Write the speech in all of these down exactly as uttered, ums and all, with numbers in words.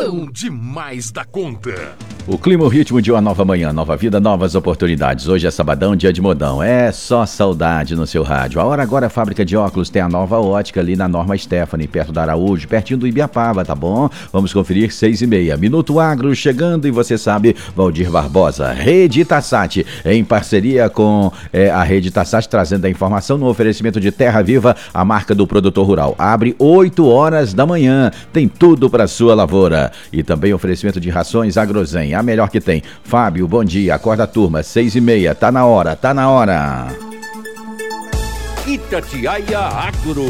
bom demais da conta. O clima, o ritmo de uma nova manhã, nova vida, novas oportunidades. Hoje é sabadão, dia de modão. É só saudade no seu rádio. A hora agora, a fábrica de óculos tem a Nova Ótica ali na Norma Stephanie, perto da Araújo, pertinho do Ibiapaba, tá bom? Vamos conferir seis e meia. Minuto Agro chegando e você sabe, Valdir Barbosa. Rede Tassat, em parceria com é, a Rede Tassat, trazendo a informação no oferecimento de Terra Viva, a marca do produtor rural. Abre oito horas da manhã, tem tudo para sua lavoura. E também oferecimento de rações Agrozen, a melhor que tem. Fábio, bom dia, acorda turma, seis e meia, tá na hora, tá na hora. Itatiaia Agro.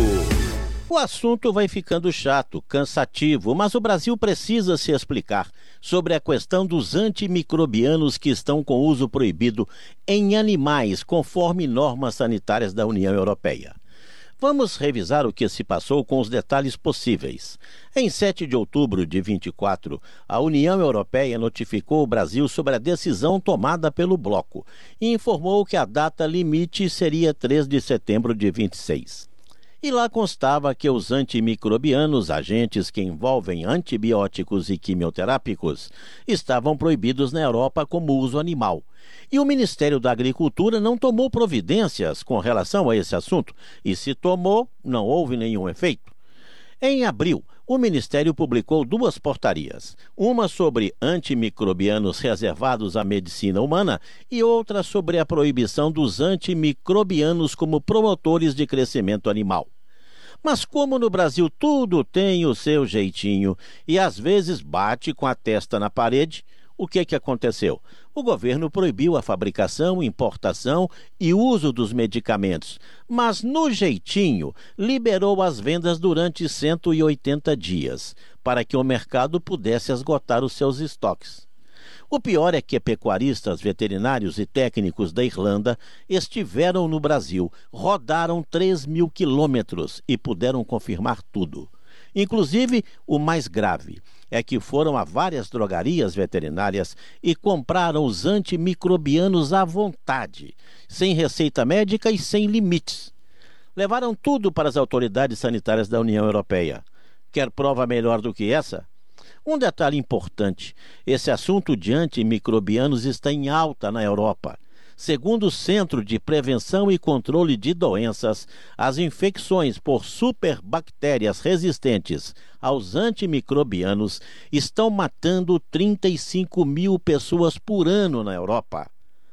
O assunto vai ficando chato, cansativo, mas o Brasil precisa se explicar sobre a questão dos antimicrobianos que estão com uso proibido em animais, conforme normas sanitárias da União Europeia. Vamos revisar o que se passou com os detalhes possíveis. Em sete de outubro de vinte e quatro, a União Europeia notificou o Brasil sobre a decisão tomada pelo bloco e informou que a data limite seria três de setembro de vinte e seis. E lá constava que os antimicrobianos, agentes que envolvem antibióticos e quimioterápicos, estavam proibidos na Europa como uso animal. E o Ministério da Agricultura não tomou providências com relação a esse assunto, e se tomou, não houve nenhum efeito. Em abril, o Ministério publicou duas portarias, uma sobre antimicrobianos reservados à medicina humana e outra sobre a proibição dos antimicrobianos como promotores de crescimento animal. Mas como no Brasil tudo tem o seu jeitinho e às vezes bate com a testa na parede, o que que aconteceu? O governo proibiu a fabricação, importação e uso dos medicamentos, mas no jeitinho liberou as vendas durante cento e oitenta dias, para que o mercado pudesse esgotar os seus estoques. O pior é que pecuaristas, veterinários e técnicos da Irlanda estiveram no Brasil, rodaram três mil quilômetros e puderam confirmar tudo. Inclusive, o mais grave é que foram a várias drogarias veterinárias e compraram os antimicrobianos à vontade, sem receita médica e sem limites. Levaram tudo para as autoridades sanitárias da União Europeia. Quer prova melhor do que essa? Um detalhe importante: esse assunto de antimicrobianos está em alta na Europa. Segundo o Centro de Prevenção e Controle de Doenças, as infecções por superbactérias resistentes aos antimicrobianos estão matando trinta e cinco mil pessoas por ano na Europa.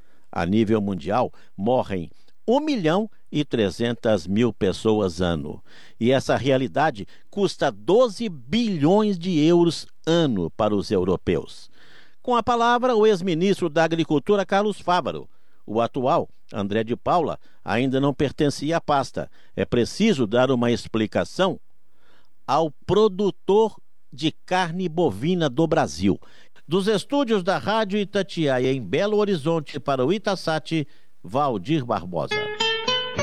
A nível mundial, morrem um milhão e trezentas mil pessoas ano. E essa realidade custa doze bilhões de euros ano para os europeus. Com a palavra, o ex-ministro da Agricultura, Carlos Fávaro. O atual, André de Paula, ainda não pertencia à pasta. É preciso dar uma explicação ao produtor de carne bovina do Brasil. Dos estúdios da Rádio Itatiaia em Belo Horizonte para o Itassat, Valdir Barbosa.